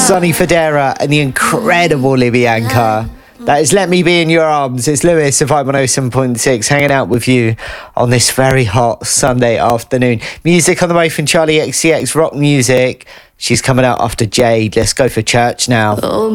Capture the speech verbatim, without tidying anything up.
Sonny Fodera and the incredible Libby Anchor. That is Let Me Be In Your Arms. It's Lewis of Vibe one oh seven point six hanging out with you on this very hot Sunday afternoon. Music on the way from Charlie X C X, rock music. She's coming out after Jade. Let's go for church now. Oh.